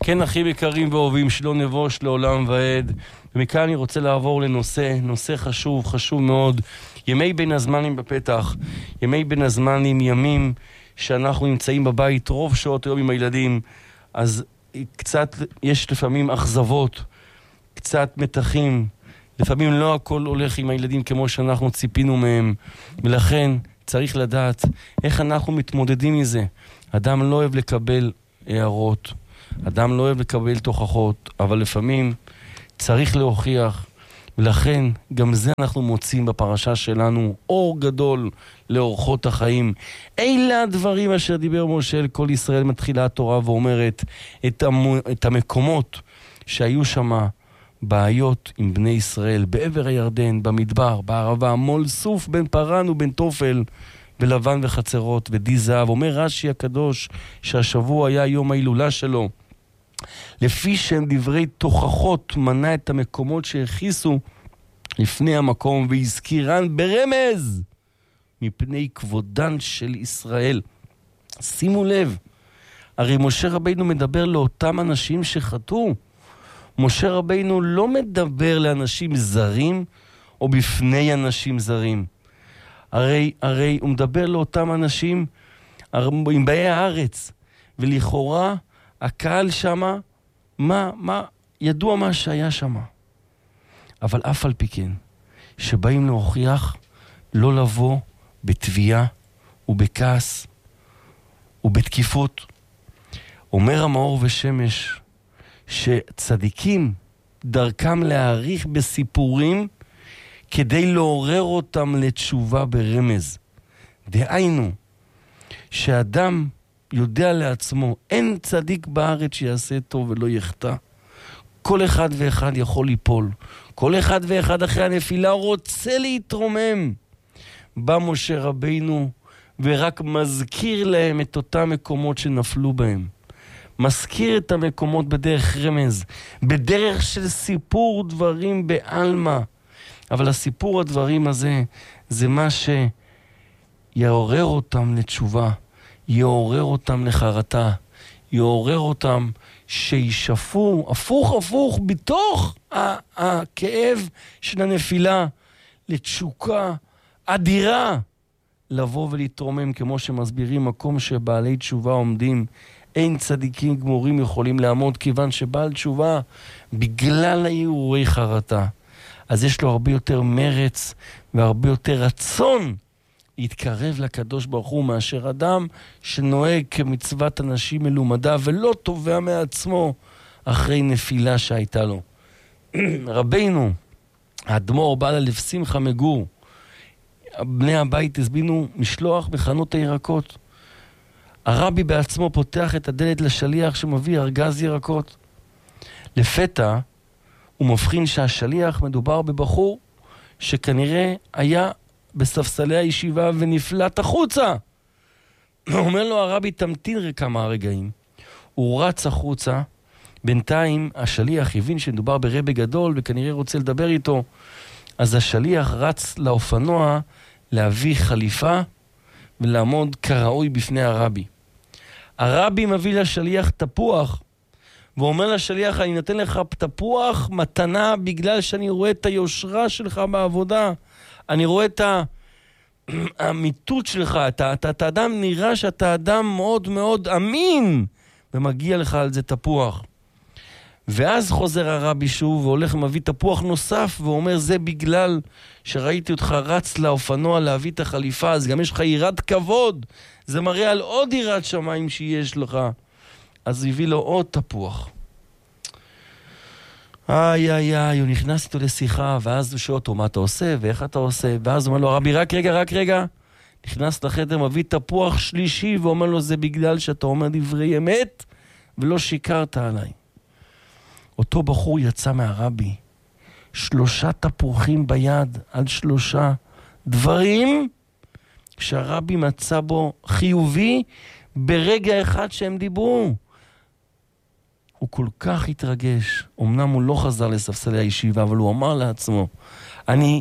כן, אחים יקרים ואוהבים, שלא נבוש לעולם ועד. ומכאן אני רוצה לעבור נושא חשוב מאוד. ימי בין הזמנים בפתח. ימי בין הזמנים, ימים שאנחנו נמצאים בבית רוב שעות היום עם הילדים. אז קצת, יש לפעמים אכזבות, קצת מתחים. לפעמים לא הכל הולך עם הילדים כמו שאנחנו ציפינו מהם. ולכן צריך לדעת איך אנחנו מתמודדים מזה. אדם לא אוהב לקבל הערות. אדם לא אוהב לקבל תוכחות, אבל לפעמים צריך להוכיח, ולכן גם זה אנחנו מוצאים בפרשה שלנו, אור גדול לאורחות החיים. אלה הדברים אשר דיבר משה אל כל ישראל, מתחילה התורה ואומרת את המקומות שהיו שם בעיות עם בני ישראל, בעבר הירדן, במדבר, בערבה, מול סוף בין פרן ובין תופל, ולבן וחצרות ודי זהב. אומר רש"י הקדוש שהשבוע היה יום ההילולה שלו, לפי שהם דברי תוכחות מנה את המקומות שהכיסו לפני המקום והזכירן ברמז מפני כבודן של ישראל. שימו לב, הרי משה רבינו מדבר לאותם אנשים שחטאו. משה רבינו לא מדבר לאנשים זרים או בפני אנשים זרים. הרי הוא מדבר לאותם אנשים עם באי הארץ, ולכאורה הקהל שמה, ידוע מה שהיה שמה. אבל אף על פי כן, שבאים להוכיח, לא לבוא בתביעה ובכעס ובתקיפות. אומר המאור ושמש, שצדיקים דרכם להעריך בסיפורים, כדי לעורר אותם לתשובה ברמז. דהיינו, שאדם יודע לעצמו, אין צדיק בארץ שיעשה טוב ולא יחטא. כל אחד ואחד יכול ליפול. כל אחד ואחד אחרי הנפילה רוצה להתרומם. בא משה רבינו ורק מזכיר להם את אותם מקומות שנפלו בהם. מזכיר את המקומות בדרך רמז, בדרך של סיפור דברים בעלמא. אבל הסיפור הדברים הזה, זה מה שיעורר אותם לתשובה, יעורר אותם לחרטה, יעורר אותם שישפו, הפוך, בתוך הכאב של הנפילה, לתשוקה אדירה, לבוא ולהתרומם, כמו שמסבירים, מקום שבעלי תשובה עומדים, אין צדיקים גמורים יכולים לעמוד, כיוון שבעל תשובה, בגלל הערעורי חרטה, אז יש לו הרבה יותר מרץ והרבה יותר רצון להתקרב לקדוש ברוך הוא, מאשר אדם שנוהג כמצוות אנשים מלומדה ולא תובע מעצמו אחרי נפילה שהייתה לו. רבינו האדמו"ר בעל הלב שמחה מגור, בני הבית הזמינו משלוח בחנות הירקות. הרבי בעצמו פותח את הדלת לשליח שמביא ארגז ירקות. לפתע הוא מבחין שהשליח מדובר בבחור שכנראה היה בספסלי הישיבה ונפלט החוצה. אומר לו הרבי, תמתין כמה רגעים. הוא רץ החוצה. בינתיים השליח הבין שמדובר ברבי גדול וכנראה רוצה לדבר איתו. אז השליח רץ לאופנוע להביא חליפה ולעמוד כראוי בפני הרבי. הרבי מביא לשליח תפוח ואומר לשליח, אני נותן לך תפוח מתנה בגלל שאני רואה את היושרה שלך בעבודה. אני רואה את האמיתות שלך, אתה אדם, נראה שאתה אדם מאוד מאוד אמין, ומגיע לך על זה תפוח. ואז חוזר הרבי שוב והולך ומביא תפוח נוסף ואומר, זה בגלל שראיתי אותך רץ לאופנוע להביא את החליפה, אז גם יש לך יראת כבוד, זה מראה על עוד יראת שמיים שיש לך. אז הביא לו עוד תפוח. הוא נכנס איתו לשיחה, ואז הוא שואל אותו מה אתה עושה ואיך אתה עושה, ואז הוא אומר לו, הרבי רק רגע, נכנס לחדר, מביא תפוח שלישי ואומר לו, זה בגלל שאתה אומר דברי אמת ולא שיקרת עליי. אותו בחור יצא מהרבי, 3 תפוחים ביד על 3 דברים שהרבי מצא בו חיובי ברגע אחד שהם דיברו. הוא כל כך התרגש, אמנם הוא לא חזר לספסלי הישיבה, אבל הוא אמר לעצמו, אני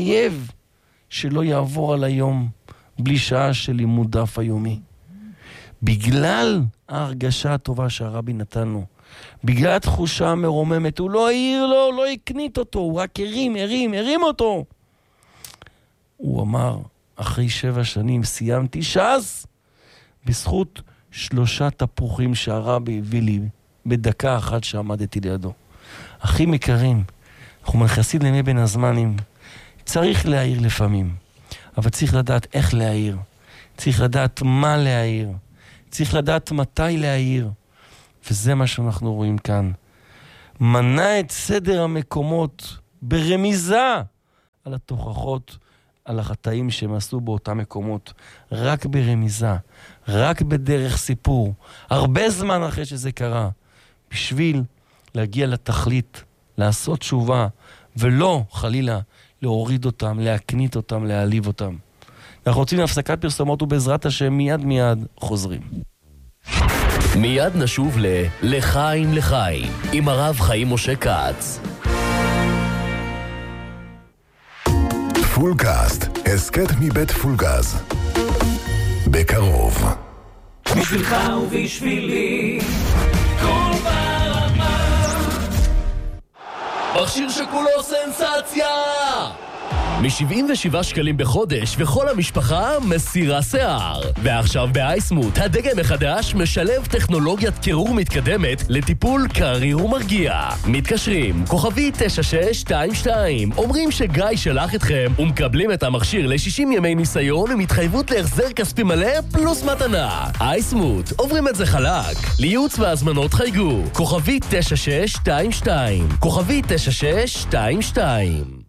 מתחייב שלא יעבור על היום בלי שעה של לימוד דף היומי. בגלל ההרגשה הטובה שהרבי נתן לו, בגלל התחושה המרוממת, הוא לא העיר לו, לא הקנית אותו, הוא רק הרים אותו. הוא אמר, אחרי 7 שנים סיימתי ש"ס, בזכות 3 תפוחים שהרבי הביא לי בדקה אחת שעמדתי לידו. אחים יקרים, אנחנו מנחסים לימי בין הזמנים, צריך להעיר לפעמים, אבל צריך לדעת איך להעיר, צריך לדעת מה להעיר, צריך לדעת מתי להעיר, וזה מה שאנחנו רואים כאן. מנה את סדר המקומות ברמיזה על התוכחות, על החטאים שהם עשו באותם מקומות, רק ברמיזה, רק בדרך סיפור, הרבה זמן אחרי שזה קרה, בשביל להגיע לתכלית, לעשות תשובה, ולא חלילה להוריד אותם, להקנית אותם, להעליב אותם. אנחנו רוצים להפסקת פרסומות ובעזרת השם מיד חוזרים. מיד נשוב לחיים לחיים עם הרב חיים משה כץ. פולקאסט, הסקט מבית פולגז. בקרוב. בשבילך ובשבילי כל ברמה. מכשיר שכולו סנסציה! מ-77 שקלים בחודש וכל המשפחה מסירה שיער. ועכשיו באייסמוט, הדגם החדש משלב טכנולוגיית קירור מתקדמת לטיפול קריר ומרגיע. מתקשרים, כוכבי 9622, אומרים שגיא שלח אתכם ומקבלים את המכשיר ל-60 ימי ניסיון עם התחייבות להחזר כספי מלא פלוס מתנה. אייסמוט, עוברים את זה חלק. לייעוץ והזמנות חייגו, כוכבי 9622, כוכבי 9622.